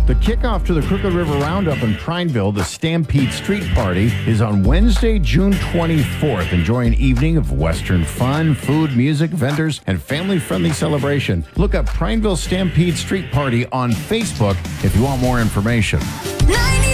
The kickoff to the Crooked River Roundup in Prineville, the Stampede Street Party, is on Wednesday, June 24th. Enjoy an evening of Western fun, food, music, vendors, and family-friendly celebration. Look up Prineville Stampede Street Party on Facebook if you want more information.